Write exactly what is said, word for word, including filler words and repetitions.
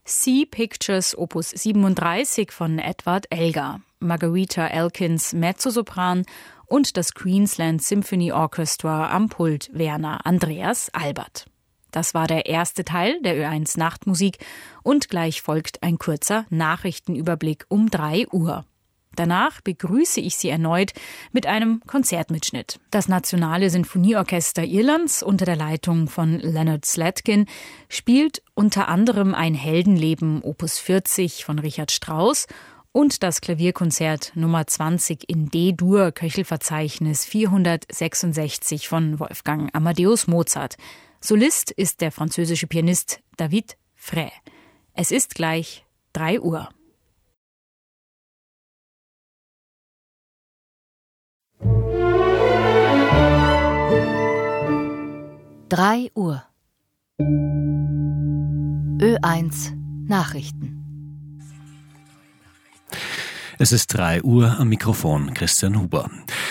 Sea Pictures Opus siebenunddreißig von Edward Elgar, Margarita Elkins Mezzosopran und das Queensland Symphony Orchestra am Pult Werner Andreas Albert. Das war der erste Teil der Ö eins Nachtmusik und gleich folgt ein kurzer Nachrichtenüberblick um drei Uhr. Danach begrüße ich Sie erneut mit einem Konzertmitschnitt. Das Nationale Sinfonieorchester Irlands unter der Leitung von Leonard Slatkin spielt unter anderem ein Heldenleben Opus vierzig von Richard Strauss und das Klavierkonzert Nummer zwanzig in D-Dur, Köchelverzeichnis vierhundertsechsundsechzig von Wolfgang Amadeus Mozart. Solist ist der französische Pianist David Frey. Es ist gleich drei Uhr. drei Uhr. Ö eins Nachrichten. Es ist drei Uhr, am Mikrofon Christian Huber.